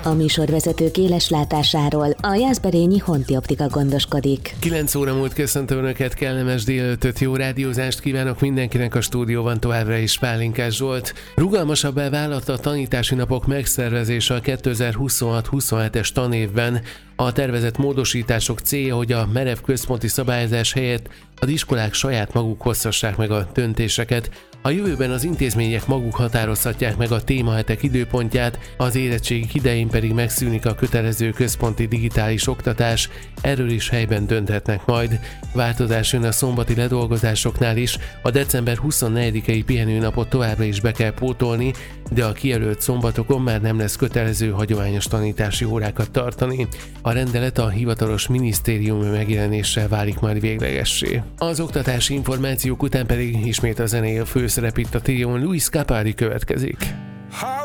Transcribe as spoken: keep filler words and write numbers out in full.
A műsorvezetők éles látásáról a Jászberényi Honti Optika gondoskodik. kilenc óra múlt, köszöntöm Önöket, kellemes délelőttöt, jó rádiózást kívánok mindenkinek, a stúdióban továbbra is Pálinkás Zsolt. Rugalmasabbá vált a tanítási napok megszervezése a kétezer-huszonhat huszonhetes tanévben. A tervezett módosítások célja, hogy a merev központi szabályozás helyett az iskolák saját maguk hozhassák meg a döntéseket. A jövőben az intézmények maguk határozhatják meg a témahetek időpontját, az érettségik idején pedig megszűnik a kötelező központi digitális oktatás, erről is helyben dönthetnek majd. Változás jön a szombati ledolgozásoknál is, a december huszonnegyedikei pihenőnapot továbbra is be kell pótolni, de a kijelölt szombatokon már nem lesz kötelező hagyományos tanítási órákat tartani. A rendelet a hivatalos minisztériumi megjelenéssel válik majd véglegessé. Az oktatási információk után pedig ismét a zenei a főszerep itt a Trión, Luis Capaldi következik.